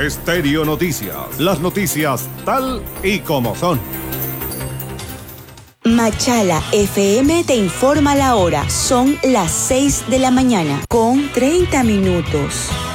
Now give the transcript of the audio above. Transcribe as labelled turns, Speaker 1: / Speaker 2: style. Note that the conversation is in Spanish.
Speaker 1: Estéreo Noticias, las noticias tal y como son.
Speaker 2: Machala FM te informa la hora. Son las 6 de la mañana con 30 minutos.